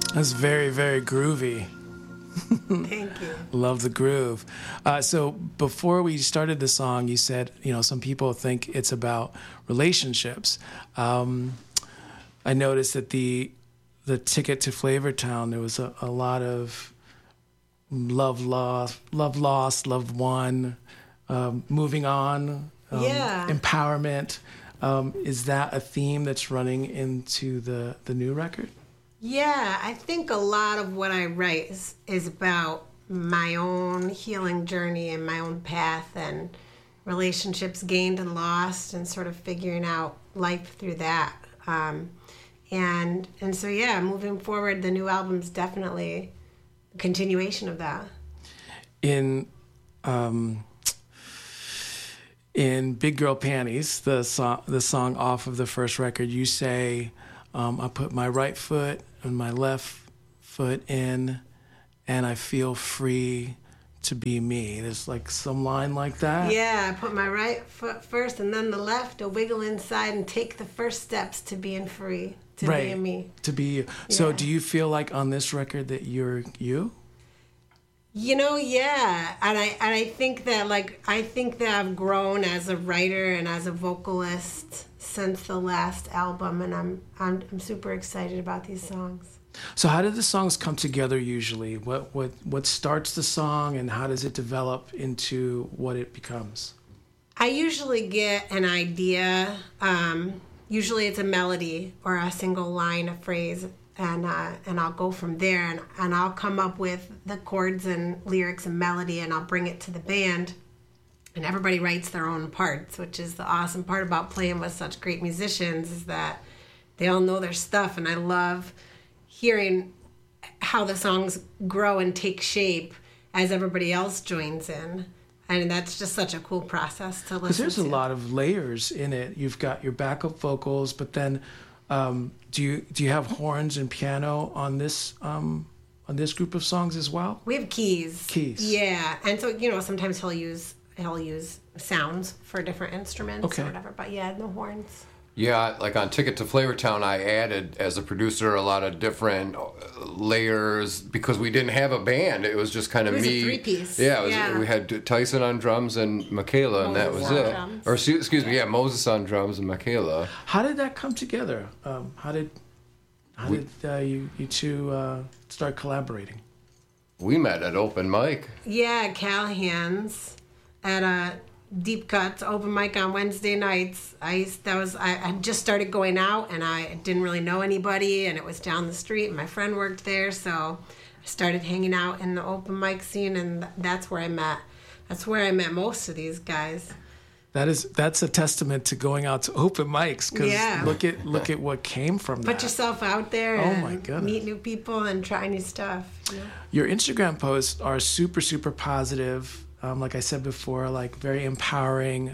That's very, very groovy. Thank you. Love the groove. So before we started the song, you said, some people think it's about relationships. I noticed that the ticket to Flavortown, there was a lot of love lost, love won, moving on, empowerment. Is that a theme that's running into the new record? Yeah, I think a lot of what I write is about my own healing journey and my own path and relationships gained and lost and sort of figuring out life through that. And so, yeah, moving forward, the new album's definitely a continuation of that. In Big Girl Panties, the song off of the first record, you say, I put my right foot and my left foot in, and I feel free to be me. There's like some line like that. Yeah, I put my right foot first and then the left, a wiggle inside and take the first steps to being free, to being me. To be you. Yeah. So do you feel like on this record that you're you? Yeah. And I think that I've grown as a writer and as a vocalist since the last album, and I'm super excited about these songs. So how do the songs come together usually? What starts the song, and how does it develop into what it becomes? I usually get an idea. Usually it's a melody or a single line, a phrase, and I'll go from there, and I'll come up with the chords and lyrics and melody, and I'll bring it to the band. And everybody writes their own parts, which is the awesome part about playing with such great musicians, is that they all know their stuff. And I love hearing how the songs grow and take shape as everybody else joins in. And that's just such a cool process to listen to. Because there's a lot of layers in it. You've got your backup vocals, but then do you have horns and piano on this group of songs as well? We have keys. Yeah. And so, sometimes he'll use sounds for different instruments or whatever, but yeah, no horns. Yeah, like on Ticket to Flavortown, I added, as a producer, a lot of different layers because we didn't have a band. It was just kind of me. It was a three-piece. Yeah, we had Tyson on drums and Michaela, and that was it. Drums. Or, excuse me, Moses on drums and Michaela. How did that come together? How did you two start collaborating? We met at open mic. Yeah, Callahan's at a Deep Cuts open mic on Wednesday nights. I just started going out, and I didn't really know anybody, and it was down the street, and my friend worked there, so I started hanging out in the open mic scene, and that's where I met most of these guys. That's a testament to going out to open mics, because look at what came from that. Put yourself out there and meet new people and try new stuff. Your Instagram posts are super, super positive. Like I said before, like very empowering.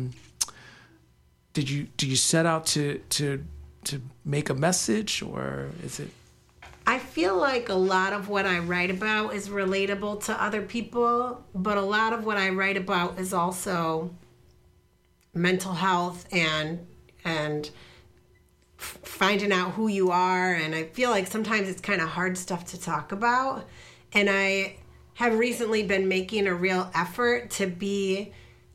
Did you set out to make a message, or is it? I feel like a lot of what I write about is relatable to other people, but a lot of what I write about is also mental health and finding out who you are. And I feel like sometimes it's kind of hard stuff to talk about. And I have recently been making a real effort to be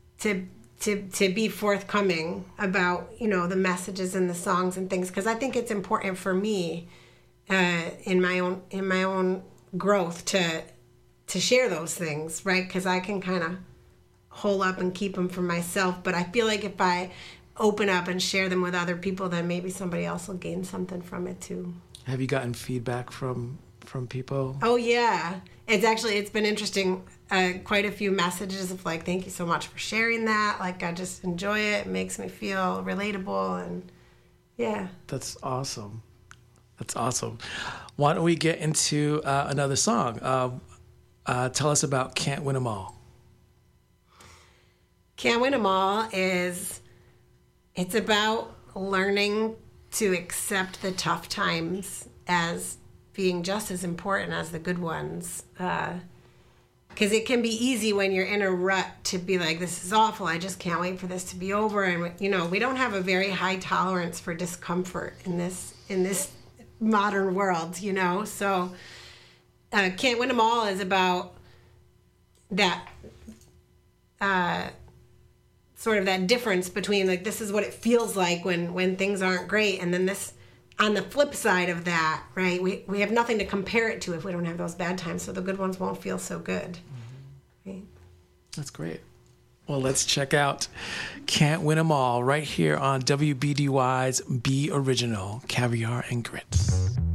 forthcoming about, the messages in the songs and things, because I think it's important for me in my own growth to share those things, right? Because I can kind of hole up and keep them for myself, but I feel like if I open up and share them with other people, then maybe somebody else will gain something from it too. Have you gotten feedback from people? Oh yeah, it's been interesting. Quite a few messages of like, thank you so much for sharing that. Like, I just enjoy it. It makes me feel relatable, and yeah. That's awesome. Why don't we get into another song? Tell us about Can't Win 'Em All. Can't Win 'Em All it's about learning to accept the tough times as being just as important as the good ones. Because it can be easy when you're in a rut to be like, this is awful, I just can't wait for this to be over. And, we don't have a very high tolerance for discomfort in this modern world, you know. So Can't Win 'Em All is about that sort of that difference between, like, this is what it feels like when things aren't great, and then this, on the flip side of that, right, we have nothing to compare it to if we don't have those bad times, so the good ones won't feel so good. Right? That's great. Well, let's check out Can't Win 'Em All right here on WBDY's Be Original, Caviar and Grits.